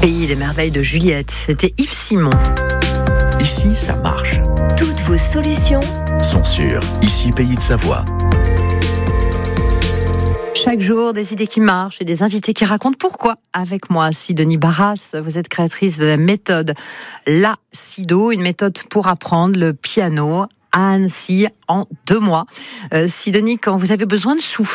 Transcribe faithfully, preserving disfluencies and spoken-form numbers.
Pays des merveilles de Juliette, c'était Yves Simon. Ici, ça marche. Toutes vos solutions Sont sur Ici, Pays de Savoie. Chaque jour, des idées qui marchent et des invités qui racontent pourquoi. Avec moi, Sidonie Barras, vous êtes créatrice de la méthode La Sido, une méthode pour apprendre le piano à Annecy en deux mois. Euh, Sidonie, quand vous avez besoin de souffler,